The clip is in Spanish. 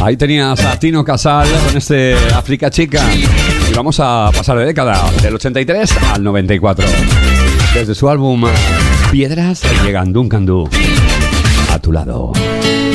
Ahí tenías a Tino Casal con este África Chica. Y vamos a pasar de década, del 83 al 94. Desde su álbum Piedras llega Duncan Du. A tu lado.